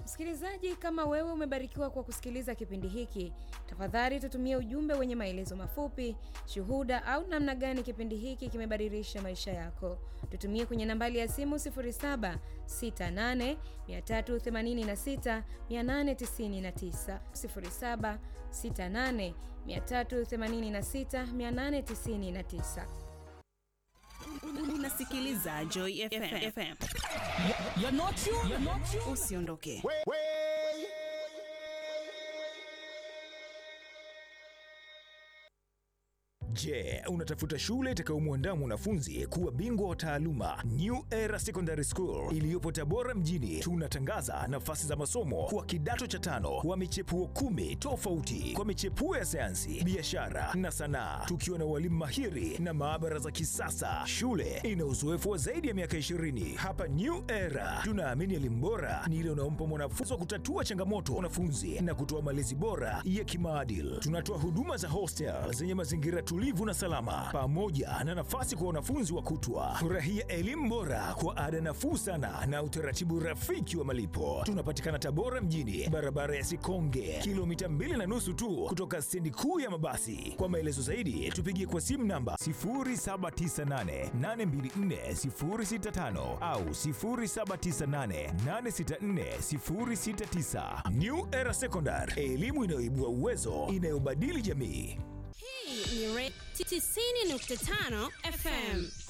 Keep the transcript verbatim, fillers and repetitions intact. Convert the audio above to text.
Msikilizaji, kama wewe umebarikiwa kwa kusikiliza kipindi hiki, tafadhali tutumie ujumbe wenye maelezo mafupi, shuhuda au namna gani kipindi hiki kimebadilisha maisha yako. Tutumie kwenye nambari ya simu sifuri saba sita nane tatu themanini sita nane tisa tisa, sifuri saba sita nane tatu themanini sita nane tisa tisa. Unasikiliza Joy F M. You're not you, you're not you. Usiondoke. Way, way. Je, unatafuta shule itakayomwandaa mwanafunzi kuwa bingwa wa taaluma? New Era Secondary School iliyopo Tabora mjini, tunatangaza nafasi za masomo kwa kidato cha tano wa michepuo kumi tofauti kwa michepuo ya sayansi, biashara na sanaa, tukiwa na walimu mahiri na maabara za kisasa. Shule ina uzoefu wa zaidi ya miaka ishirini. Hapa New Era tunaamini elimu bora ni ile unaompa mwanafunzi wa kutatua changamoto wanafunzi na kutoa malezi bora ya kimaadili. Tunatoa huduma za hostel zenye mazingira tulivu na salama, pamoja na nafasi kwa wanafunzi wa kutwa. Furahia elimu bora kwa ada nafuu sana na utaratibu rafiki wa malipo. Tunapatikana Tabora mjini, barabara ya Sikonge, kilomita mbili na nusu tu kutoka stendi kuu ya mabasi. Kwa maelezo zaidi, tupigie kwa simu namba sifuri saba tisa nane nane mbili nne sifuri sita tano au sifuri saba tisa nane nane sita nne sifuri sita tisa. New Era Secondary, elimu inayoibua uwezo, inayobadili jamii. Hii ni Red tisini nukta tano F M.